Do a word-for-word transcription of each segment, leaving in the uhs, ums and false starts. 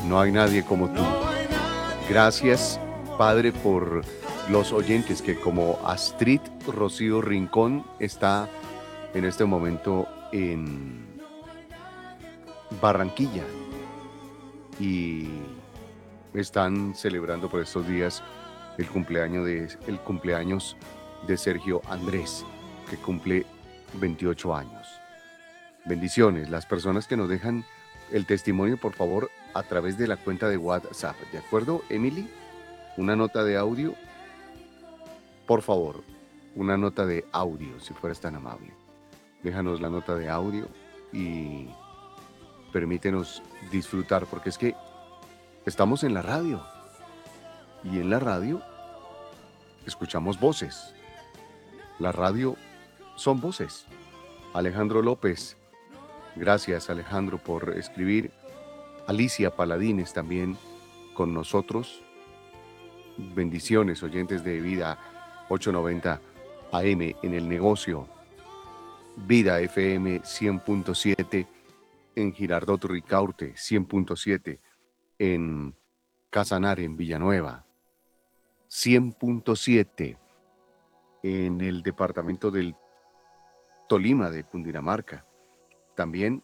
No hay nadie como tú. Gracias, Padre, por los oyentes que como Astrid Rocío Rincón está en este momento en Barranquilla y están celebrando por estos días el cumpleaños de, el cumpleaños de Sergio Andrés, que cumple veintiocho años. Bendiciones, las personas que nos dejan el testimonio, por favor, a través de la cuenta de WhatsApp. ¿De acuerdo, Emily? Una nota de audio. Por favor, una nota de audio, si fueras tan amable. Déjanos la nota de audio y permítenos disfrutar, porque es que estamos en la radio. Y en la radio escuchamos voces. La radio son voces. Alejandro López, gracias Alejandro por escribir. Alicia Paladines también con nosotros. Bendiciones, oyentes de Vida ochocientos noventa A M en el negocio. Vida F M cien punto siete en Girardot Ricaurte, cien punto siete en Casanare, en Villanueva, cien punto siete en el departamento del Tolima de Cundinamarca. También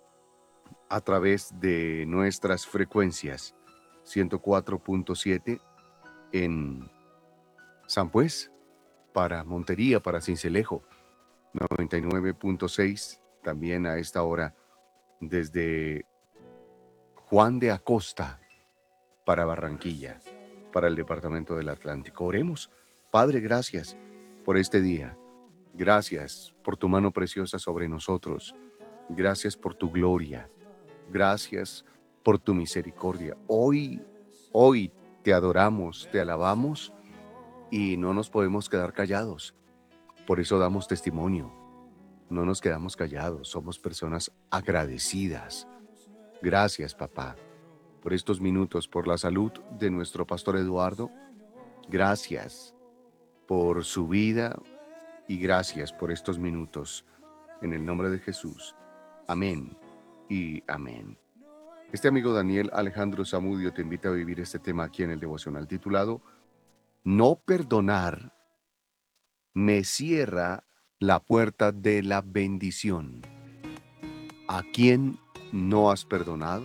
a través de nuestras frecuencias ciento cuatro punto siete en San Pues, para Montería, para Sincelejo, noventa y nueve punto seis también a esta hora desde Juan de Acosta para Barranquilla, para el departamento del Atlántico. Oremos. Padre, gracias por este día. Gracias por tu mano preciosa sobre nosotros. Gracias por tu gloria. Gracias por tu misericordia. Hoy, hoy te adoramos, te alabamos y no nos podemos quedar callados. Por eso damos testimonio. No nos quedamos callados. Somos personas agradecidas. Gracias, papá, por estos minutos, por la salud de nuestro pastor Eduardo. Gracias por su vida y gracias por estos minutos. En el nombre de Jesús. Amén y amén. Este amigo Daniel Alejandro Zamudio te invita a vivir este tema aquí en el devocional titulado No perdonar me cierra la puerta de la bendición. ¿A quién no has perdonado?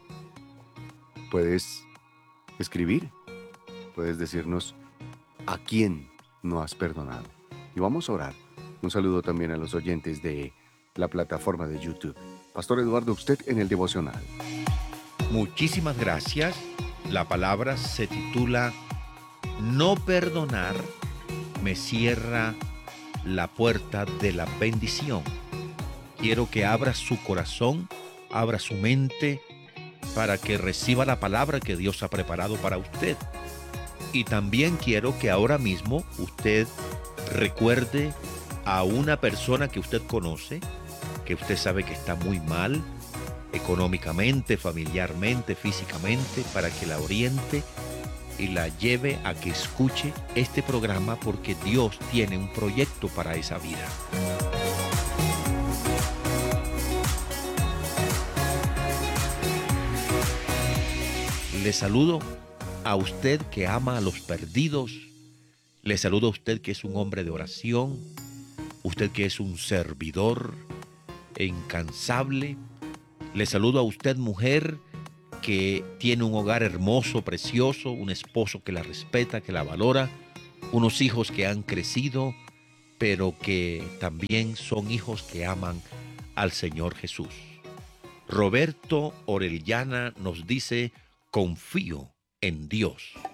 Puedes escribir, puedes decirnos a quién no has perdonado. Y vamos a orar. Un saludo también a los oyentes de la plataforma de YouTube. Pastor Eduardo, usted en el devocional. Muchísimas gracias. La palabra se titula No perdonar me cierra la puerta de la bendición. Quiero que abra su corazón, abra su mente para que reciba la palabra que Dios ha preparado para usted. Y también quiero que ahora mismo usted recuerde a una persona que usted conoce, que usted sabe que está muy mal, económicamente, familiarmente, físicamente, para que la oriente y la lleve a que escuche este programa, porque Dios tiene un proyecto para esa vida. Le saludo a usted que ama a los perdidos. Le saludo a usted que es un hombre de oración. Usted que es un servidor incansable. Le saludo a usted, mujer, que tiene un hogar hermoso, precioso, un esposo que la respeta, que la valora, unos hijos que han crecido, pero que también son hijos que aman al Señor Jesús. Roberto Orellana nos dice: confío en Dios.